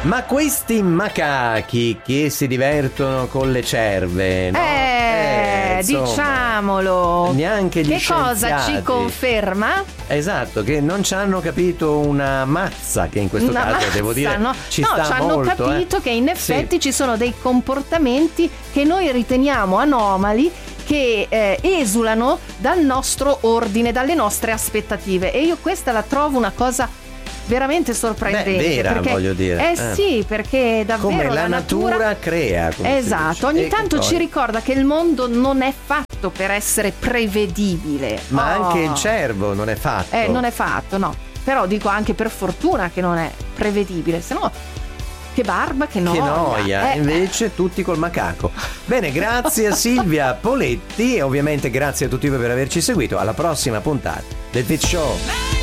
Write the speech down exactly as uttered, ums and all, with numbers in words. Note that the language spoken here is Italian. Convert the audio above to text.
Ma questi macachi che si divertono con le cerve, no? Eh, Eh, insomma, diciamolo. neanche gli Che cosa scienziati. ci conferma? Esatto, che non ci hanno capito una mazza, che in questo Una caso mazza, devo dire no, ci no, sta ci hanno molto, capito eh. che in effetti Sì. ci sono dei comportamenti che noi riteniamo anomali, che eh, esulano dal nostro ordine, dalle nostre aspettative, e io questa la trovo una cosa veramente sorprendente. Beh, vera, perché, voglio dire. Eh, Eh. sì, perché davvero Come la, la natura, crea, come si Esatto, dice. ogni E tanto poi- ci ricorda che il mondo non è fatto per essere prevedibile. Ma Oh. anche il cervo non è fatto. Eh, non è fatto, no. Però dico anche per fortuna che non è prevedibile, se no che barba, che noia. Che noia, Eh, invece tutti col macaco. Bene, grazie a Silvia Poletti e ovviamente grazie a tutti voi per averci seguito. Alla prossima puntata del Pit Show.